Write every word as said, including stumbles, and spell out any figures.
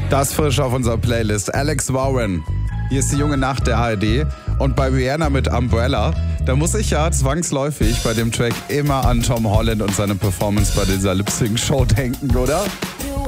Das frisch auf unserer Playlist. Alex Warren. Hier ist die junge Nacht der A R D. Und bei Rihanna mit Umbrella, da muss ich ja zwangsläufig bei dem Track immer an Tom Holland und seine Performance bei dieser Lip-Sync-Show denken, oder?